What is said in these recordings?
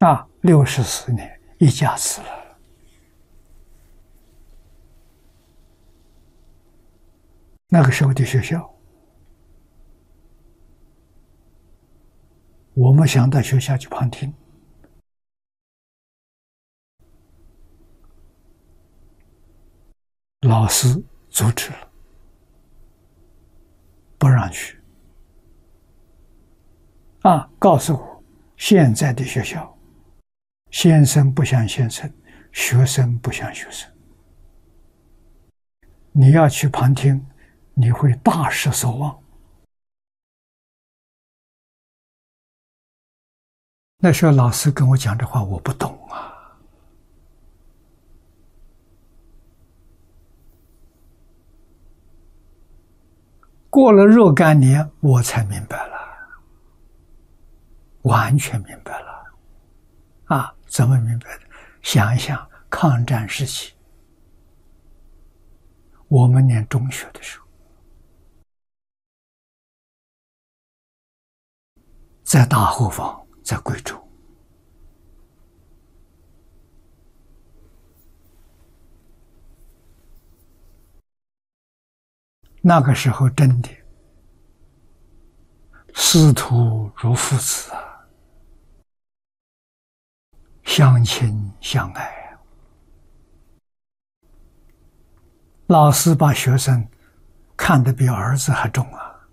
64年一家死了。那个时候的学校，我们想到学校去旁听，老师阻止了，不让去。告诉我，现在的学校，先生不像先生，学生不像学生。你要去旁听，你会大失所望。那时候老师跟我讲这话，我不懂啊。过了若干年，我才明白了，完全明白了。怎么明白的？想一想，抗战时期，我们念中学的时候，在大后方，在贵州，那个时候真的师徒如父子啊，相亲相爱啊。老师把学生看得比儿子还重啊，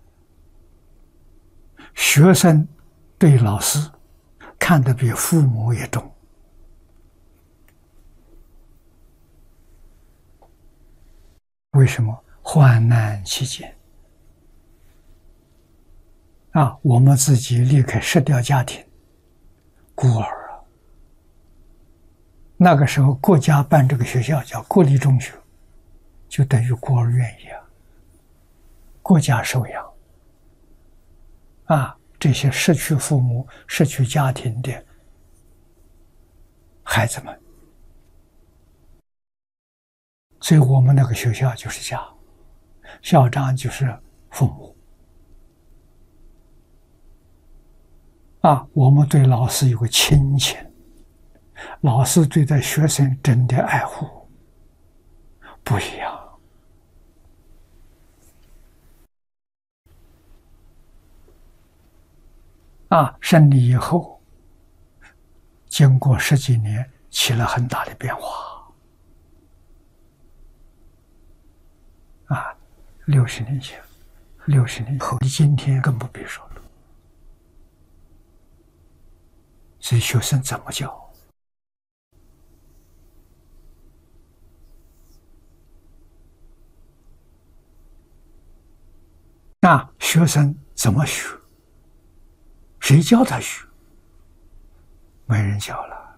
学生对老师看得比父母也重。为什么？患难期间我们自己立刻失掉家庭，孤儿啊。那个时候国家办这个学校叫国立中学，就等于孤儿院一样，国家收养这些失去父母、失去家庭的孩子们。所以我们那个学校就是家，校长就是父母我们对老师有个亲情，老师对待学生真的爱护不一样胜利以后，经过10几年，起了很大的变化60年前，60年后，你今天更不必说了。所以学生怎么教？学生怎么学？谁教他学？没人教了。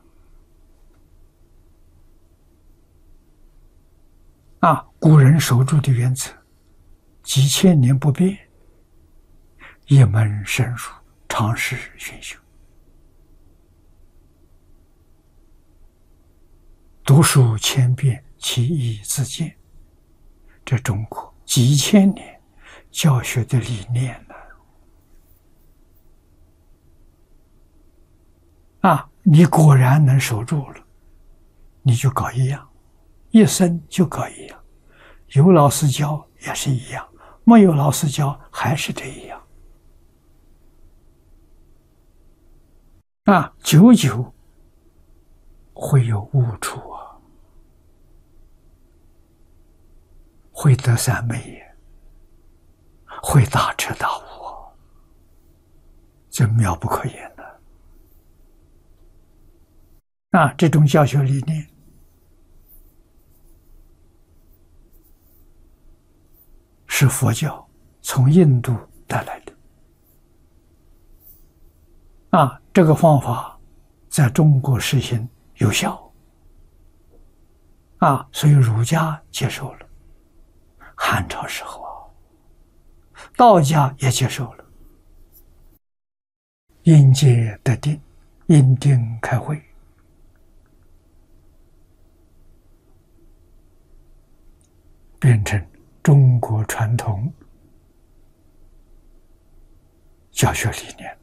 古人守住的原则，几千年不变，一门深入，常识熏修。读书千遍，其义自见。这中国几千年教学的理念呢？你果然能守住了，你就搞一样，一生就搞一样。有老师教也是一样，没有老师教还是这一样。久久会有误处会得三昧也，会大彻大悟这妙不可言的。这种教学理念是佛教从印度带来的这个方法在中国实行有效所以儒家接受了，汉朝时候道家也接受了，因戒得定，因定开慧，变成中国传统教学理念。